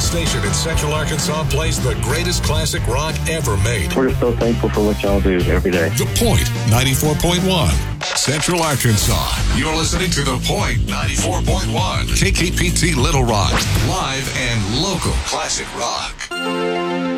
station in Central Arkansas plays the greatest classic rock ever made. We're so thankful for what y'all do every day. The Point 94.1, Central Arkansas. You're listening to The Point 94.1, KKPT Little Rock, live and local classic rock.